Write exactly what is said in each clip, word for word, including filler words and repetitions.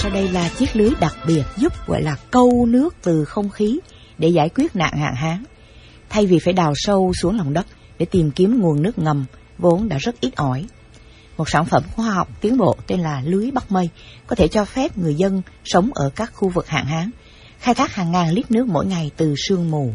sau đây là chiếc lưới đặc biệt giúp gọi là câu nước từ không khí để giải quyết nạn hạn hán. Thay vì phải đào sâu xuống lòng đất để tìm kiếm nguồn nước ngầm vốn đã rất ít ỏi. Một sản phẩm khoa học tiến bộ tên là lưới bắt mây có thể cho phép người dân sống ở các khu vực hạn hán khai thác hàng ngàn lít nước mỗi ngày từ sương mù.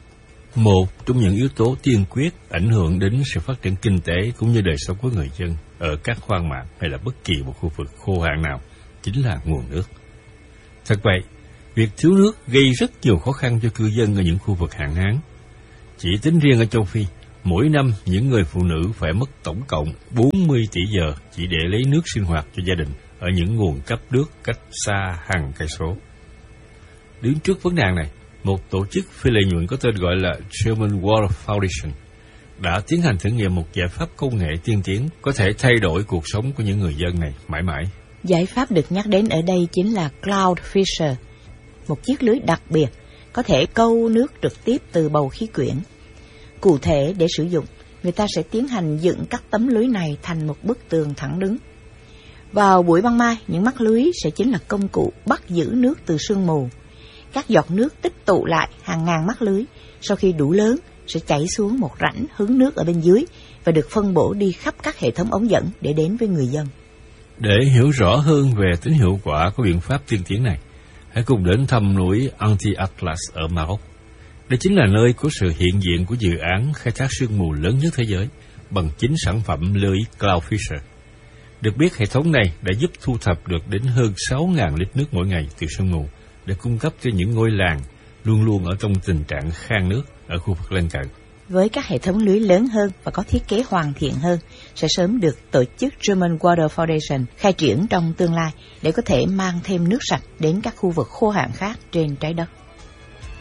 Một trong những yếu tố tiên quyết ảnh hưởng đến sự phát triển kinh tế cũng như đời sống của người dân ở các khoang mạn hay là bất kỳ một khu vực khô hạn nào chính là nguồn nước. Thật vậy, việc thiếu nước gây rất nhiều khó khăn cho cư dân ở những khu vực hạn hán. Chỉ tính riêng ở châu Phi, mỗi năm những người phụ nữ phải mất tổng cộng bốn mươi tỷ giờ chỉ để lấy nước sinh hoạt cho gia đình ở những nguồn cấp nước cách xa hàng cây số. Đứng trước vấn nạn này, một tổ chức phi lợi nhuận có tên gọi là German Water Foundation đã tiến hành thử nghiệm một giải pháp công nghệ tiên tiến có thể thay đổi cuộc sống của những người dân này mãi mãi. Giải pháp được nhắc đến ở đây chính là Cloud Fisher, một chiếc lưới đặc biệt có thể câu nước trực tiếp từ bầu khí quyển. Cụ thể để sử dụng, người ta sẽ tiến hành dựng các tấm lưới này thành một bức tường thẳng đứng. Vào buổi ban mai, những mắt lưới sẽ chính là công cụ bắt giữ nước từ sương mù. Các giọt nước tích tụ lại hàng ngàn mắt lưới, sau khi đủ lớn sẽ chảy xuống một rãnh hứng nước ở bên dưới và được phân bổ đi khắp các hệ thống ống dẫn để đến với người dân. Để hiểu rõ hơn về tính hiệu quả của biện pháp tiên tiến này, hãy cùng đến thăm núi Anti-Atlas ở Maroc. Đây chính là nơi có sự hiện diện của dự án khai thác sương mù lớn nhất thế giới bằng chính sản phẩm lưới Cloud Fisher. Được biết, hệ thống này đã giúp thu thập được đến hơn sáu nghìn lít nước mỗi ngày từ sương mù để cung cấp cho những ngôi làng luôn luôn ở trong tình trạng khan nước ở khu vực lân cận. Với các hệ thống lưới lớn hơn và có thiết kế hoàn thiện hơn, sẽ sớm được tổ chức German Water Foundation khai triển trong tương lai để có thể mang thêm nước sạch đến các khu vực khô hạn khác trên trái đất.